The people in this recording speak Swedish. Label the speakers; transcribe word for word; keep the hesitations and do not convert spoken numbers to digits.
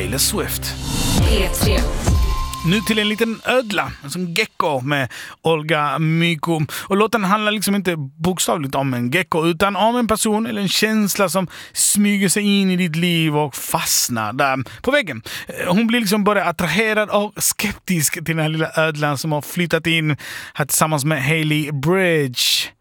Speaker 1: Taylor Swift.
Speaker 2: P tre.
Speaker 1: Nu till en liten ödla, en sån gecko med Olga Myko. Och låten handlar liksom inte bokstavligt om en gecko utan om en person eller en känsla som smyger sig in i ditt liv och fastnar där på väggen. Hon blir liksom både attraherad och skeptisk till den här lilla ödlan som har flyttat in här tillsammans med Hailey Bridge.